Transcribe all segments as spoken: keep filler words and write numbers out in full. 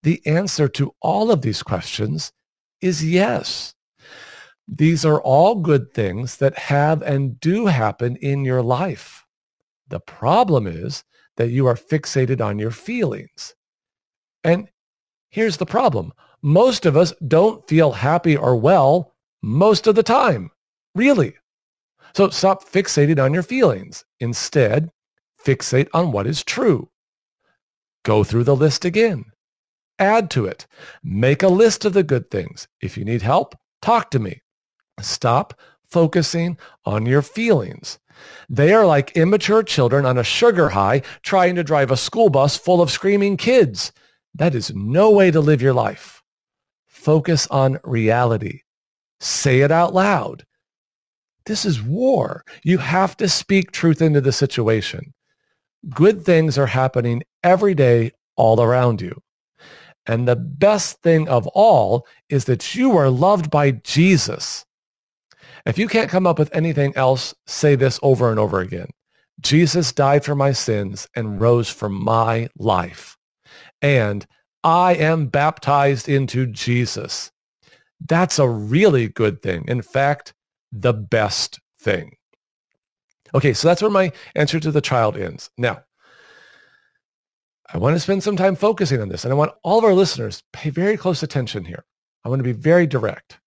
The answer to all of these questions is yes. These are all good things that have and do happen in your life. The problem is that you are fixated on your feelings. And here's the problem. Most of us don't feel happy or well most of the time. Really. So stop fixated on your feelings. Instead, fixate on what is true. Go through the list again. Add to it. Make a list of the good things. If you need help, talk to me. Stop focusing on your feelings. They are like immature children on a sugar high trying to drive a school bus full of screaming kids. That is no way to live your life. Focus on reality. Say it out loud. This is war. You have to speak truth into the situation. Good things are happening every day all around you. And the best thing of all is that you are loved by Jesus. If you can't come up with anything else, say this over and over again. Jesus died for my sins and rose for my life. And I am baptized into Jesus. That's a really good thing. In fact, the best thing. Okay, so that's where my answer to the child ends. Now, I want to spend some time focusing on this, and I want all of our listeners to pay very close attention here. I want to be very direct.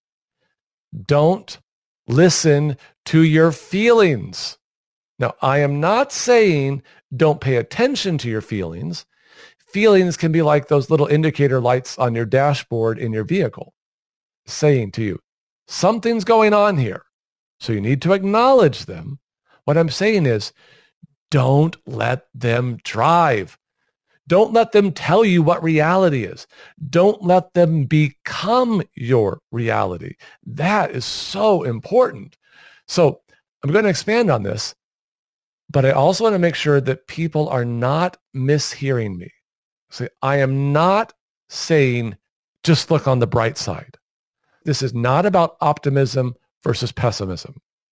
Don't listen to your feelings. Now, I am not saying don't pay attention to your feelings. Feelings can be like those little indicator lights on your dashboard in your vehicle, saying to you, something's going on here. So you need to acknowledge them. What I'm saying is, don't let them drive. Don't let them tell you what reality is. Don't let them become your reality. That is so important. So I'm going to expand on this, but I also want to make sure that people are not mishearing me. See, I am not saying just look on the bright side. This is not about optimism versus pessimism.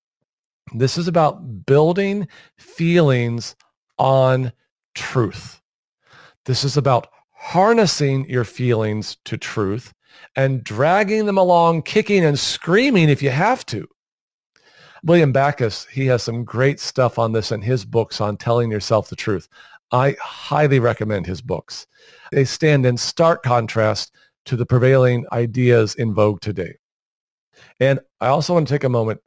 This is about building feelings on truth. This is about harnessing your feelings to truth and dragging them along, kicking and screaming if you have to. William Backus, he has some great stuff on this in his books on telling yourself the truth. I highly recommend his books. They stand in stark contrast to the prevailing ideas in vogue today. And I also want to take a moment.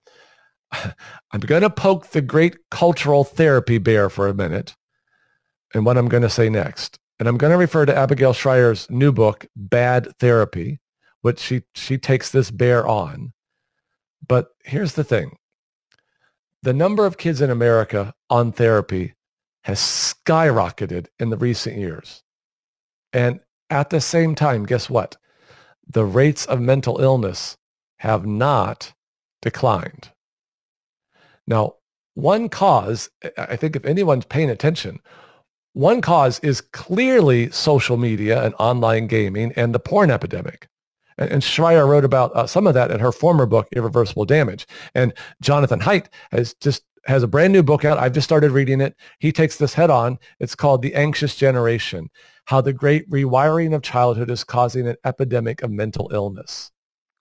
I'm going to poke the great cultural therapy bear for a minute and what I'm going to say next. And I'm going to refer to Abigail Shrier's new book, Bad Therapy, which she, she takes this bear on. But here's the thing. The number of kids in America on therapy has skyrocketed in the recent years. And at the same time, guess what? The rates of mental illness have not declined. Now, one cause, I think if anyone's paying attention, one cause is clearly social media and online gaming and the porn epidemic. And, and Shrier wrote about uh, some of that in her former book, Irreversible Damage. And Jonathan Haidt has just has a brand new book out. I've just started reading it. He takes this head on. It's called The Anxious Generation, How the Great Rewiring of Childhood is Causing an Epidemic of Mental Illness.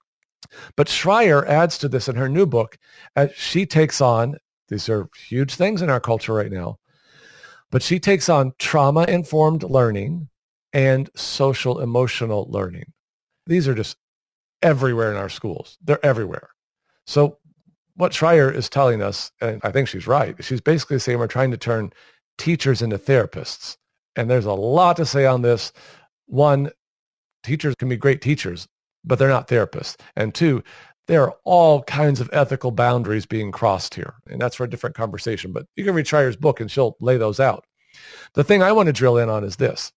But Shrier adds to this in her new book as she takes on, these are huge things in our culture right now, but she takes on trauma-informed learning and social-emotional learning. These are just everywhere in our schools. They're everywhere. So what Shrier is telling us, and I think she's right, she's basically saying we're trying to turn teachers into therapists. And there's a lot to say on this. One, teachers can be great teachers, but they're not therapists. And two, there are all kinds of ethical boundaries being crossed here. And that's for a different conversation. But you can read Shrier's book and she'll lay those out. The thing I want to drill in on is this.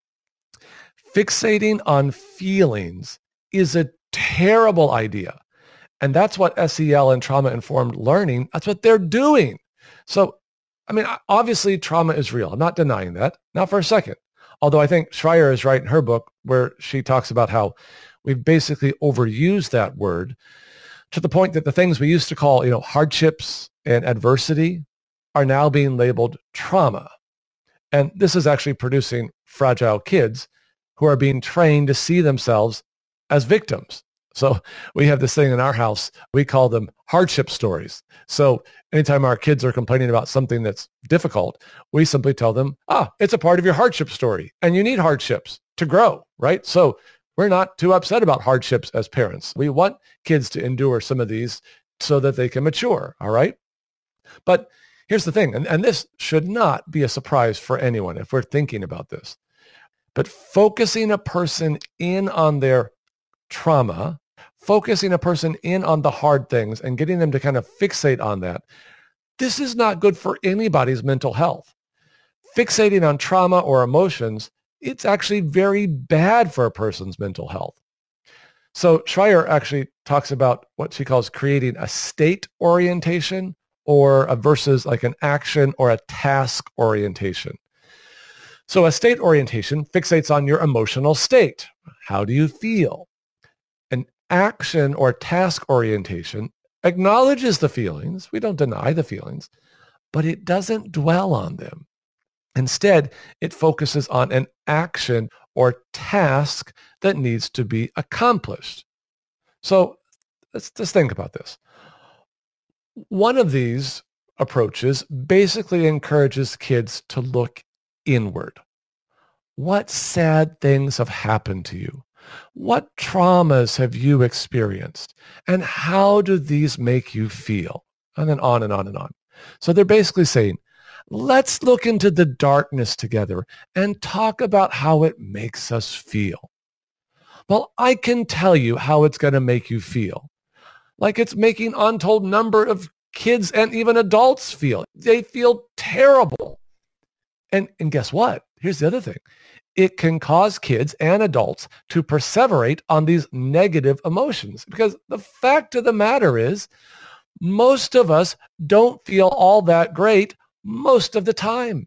Fixating on feelings is a terrible idea. And that's what S E L and trauma-informed learning, that's what they're doing. So, I mean, obviously trauma is real. I'm not denying that. Not for a second. Although I think Shrier is right in her book where she talks about how we've basically overused that word to the point that the things we used to call, you know, hardships and adversity are now being labeled trauma. And this is actually producing fragile kids who are being trained to see themselves as victims. So we have this thing in our house, we call them hardship stories. So anytime our kids are complaining about something that's difficult, we simply tell them, ah, it's a part of your hardship story and you need hardships to grow, right? So we're not too upset about hardships as parents. We want kids to endure some of these so that they can mature, all right? But here's the thing, and, and this should not be a surprise for anyone if we're thinking about this, but focusing a person in on their trauma, focusing a person in on the hard things and getting them to kind of fixate on that, this is not good for anybody's mental health. Fixating on trauma or emotions, it's actually very bad for a person's mental health. So Schreier actually talks about what she calls creating a state orientation or a versus like an action or a task orientation. So a state orientation fixates on your emotional state. How do you feel? An action or task orientation acknowledges the feelings. We don't deny the feelings, but it doesn't dwell on them. Instead, it focuses on an action or task that needs to be accomplished. So let's just think about this. One of these approaches basically encourages kids to look inward. What sad things have happened to you? What traumas have you experienced? And how do these make you feel? And then on and on and on. So they're basically saying, let's look into the darkness together and talk about how it makes us feel. Well, I can tell you how it's going to make you feel. Like it's making untold number of kids and even adults feel. They feel terrible. And, and guess what? Here's the other thing. It can cause kids and adults to perseverate on these negative emotions because the fact of the matter is most of us don't feel all that great most of the time.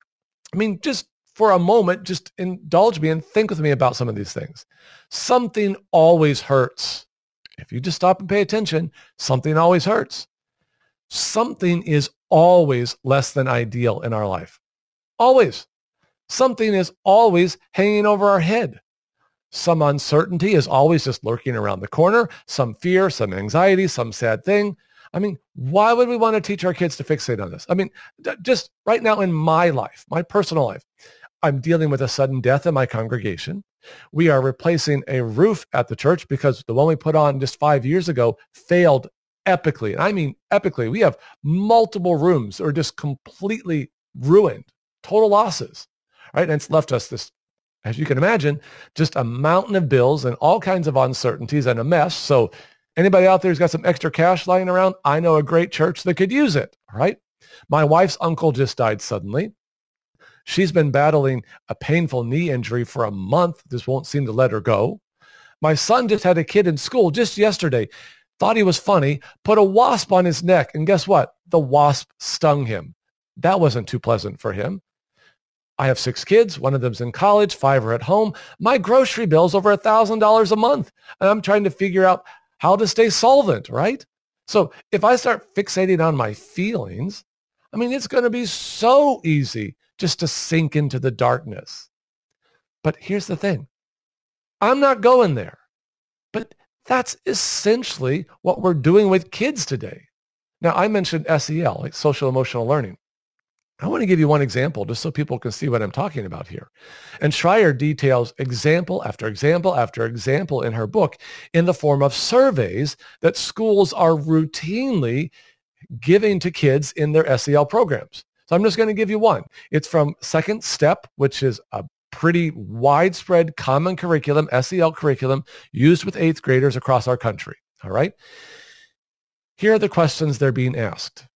I mean, just for a moment, just indulge me and think with me about some of these things. Something always hurts. If you just stop and pay attention, something always hurts. Something is always less than ideal in our life. Always. Something is always hanging over our head. Some uncertainty is always just lurking around the corner. Some fear, some anxiety, some sad thing. I mean, why would we want to teach our kids to fixate on this? I mean, just right now in my life, my personal life, I'm dealing with a sudden death in my congregation. We are replacing a roof at the church because the one we put on just five years ago failed epically. And I mean epically. We have multiple rooms that are just completely ruined, total losses, right? And it's left us this, as you can imagine, just a mountain of bills and all kinds of uncertainties and a mess. So anybody out there who's got some extra cash lying around, I know a great church that could use it, all right? My wife's uncle just died suddenly. She's been battling a painful knee injury for a month. This won't seem to let her go. My son just had a kid in school just yesterday, thought he was funny, put a wasp on his neck, and guess what? The wasp stung him. That wasn't too pleasant for him. I have six kids. One of them's in college, five are at home. My grocery bill's over one thousand dollars a month, and I'm trying to figure out how to stay solvent, right? So if I start fixating on my feelings, I mean, it's going to be so easy just to sink into the darkness. But here's the thing. I'm not going there. But that's essentially what we're doing with kids today. Now, I mentioned S E L, like social emotional learning. I want to give you one example just so people can see what I'm talking about here. And Schreier details example after example after example in her book in the form of surveys that schools are routinely giving to kids in their S E L programs. So I'm just going to give you one. It's from Second Step, which is a pretty widespread common curriculum, S E L curriculum, used with eighth graders across our country. All right. Here are the questions they're being asked.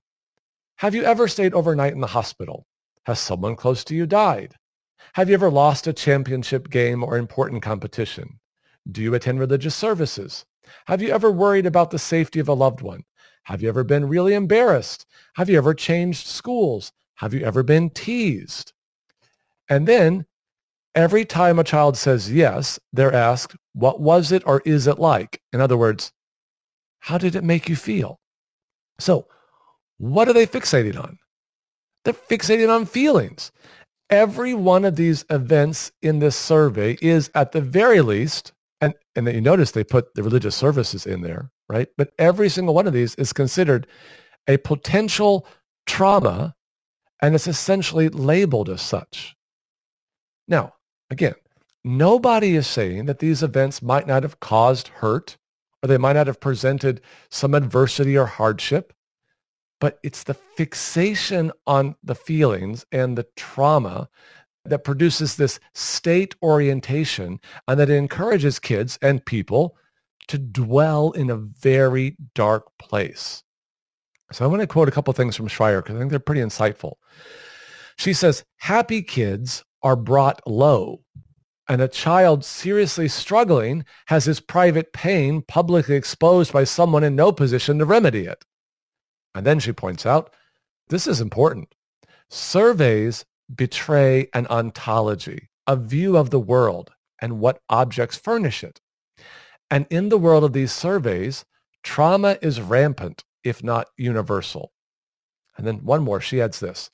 Have you ever stayed overnight in the hospital? Has someone close to you died? Have you ever lost a championship game or important competition? Do you attend religious services? Have you ever worried about the safety of a loved one? Have you ever been really embarrassed? Have you ever changed schools? Have you ever been teased? And then every time a child says yes, they're asked, what was it or is it like? In other words, how did it make you feel? So what are they fixating on? They're fixating on feelings. every one of these events in this survey is at the very least, and, and then you notice they put the religious services in there, right? But every single one of these is considered a potential trauma, and it's essentially labeled as such. Now, again, nobody is saying that these events might not have caused hurt, or they might not have presented some adversity or hardship, but it's the fixation on the feelings and the trauma that produces this state orientation, and that encourages kids and people to dwell in a very dark place. So I want to quote a couple things from Schreier because I think they're pretty insightful. She says, happy kids are brought low, and a child seriously struggling has his private pain publicly exposed by someone in no position to remedy it. And then she points out, this is important. Surveys betray an ontology, a view of the world and what objects furnish it. And in the world of these surveys, trauma is rampant, if not universal. And then one more, she adds this.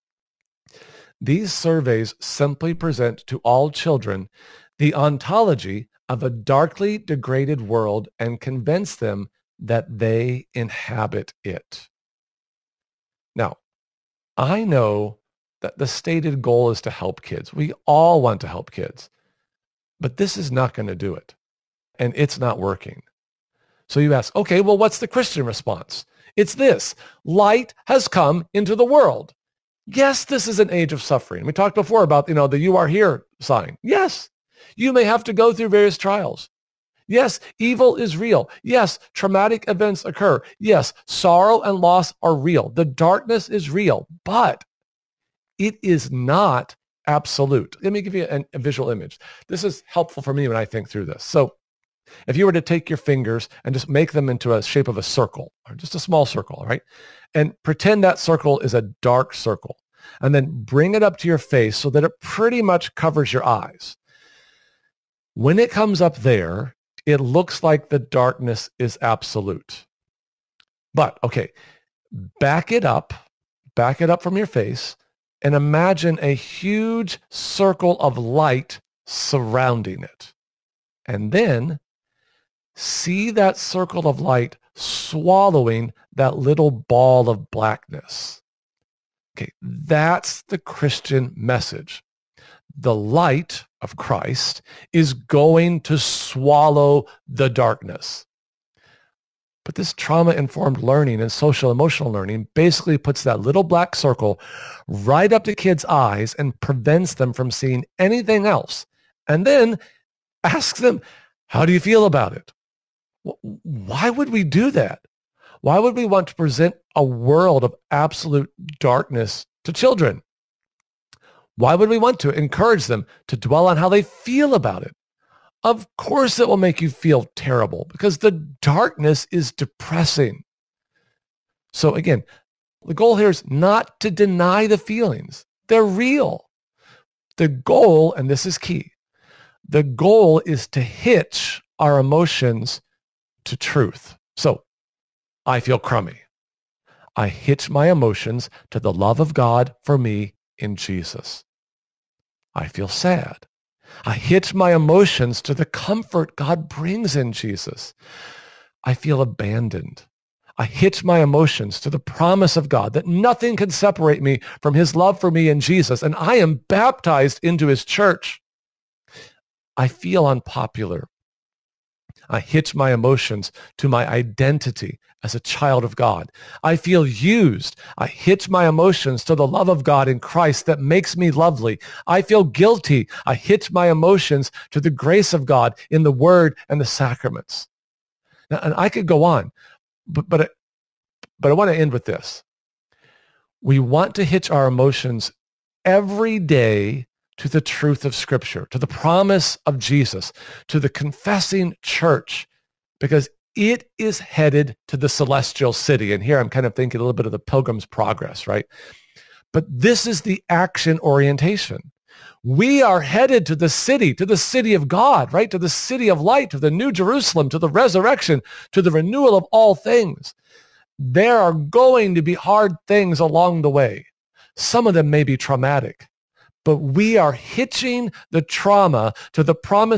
These surveys simply present to all children the ontology of a darkly degraded world and convince them that they inhabit it. Now, I know that the stated goal is to help kids. We all want to help kids, but this is not going to do it, and it's not working. So you ask, okay, well, what's the Christian response? It's this: light has come into the world. Yes, this is an age of suffering. We talked before about, you know, the "you are here" sign. Yes, you may have to go through various trials. Yes, evil is real. Yes, traumatic events occur. Yes, sorrow and loss are real. The darkness is real, but it is not absolute. Let me give you a, a visual image. This is helpful for me when I think through this. So if you were to take your fingers and just make them into a shape of a circle, or just a small circle, right? And pretend that circle is a dark circle, and then bring it up to your face so that it pretty much covers your eyes. When it comes up there, it looks like the darkness is absolute. But, okay, back it up, back it up from your face, and imagine a huge circle of light surrounding it. And then see that circle of light swallowing that little ball of blackness. Okay, that's the Christian message. The light of Christ is going to swallow the darkness. But this trauma-informed learning and social emotional learning basically puts that little black circle right up to kids' eyes and prevents them from seeing anything else. And then asks them, how do you feel about it? Why would we do that? Why would we want to present a world of absolute darkness to children? Why would we want to encourage them to dwell on how they feel about it? Of course it will make you feel terrible because the darkness is depressing. So again, the goal here is not to deny the feelings. They're real. The goal, and this is key, the goal is to hitch our emotions to truth. So I feel crummy. I hitch my emotions to the love of God for me in Jesus. I feel sad. I hitch my emotions to the comfort God brings in Jesus. I feel abandoned. I hitch my emotions to the promise of God that nothing can separate me from his love for me in Jesus, and I am baptized into his church. I feel unpopular. I hitch my emotions to my identity as a child of God. I feel used. I hitch my emotions to the love of God in Christ that makes me lovely. I feel guilty. I hitch my emotions to the grace of God in the word and the sacraments. Now, and I could go on, but, but, but I want to end with this. We want to hitch our emotions every day to the truth of Scripture, to the promise of Jesus, to the confessing church, because it is headed to the celestial city. And here I'm kind of thinking a little bit of the Pilgrim's Progress, right? But this is the action orientation. We are headed to the city, to the city of God, right? To the city of light, to the new Jerusalem, to the resurrection, to the renewal of all things. There are going to be hard things along the way. Some of them may be traumatic. but we are hitching the trauma to the promise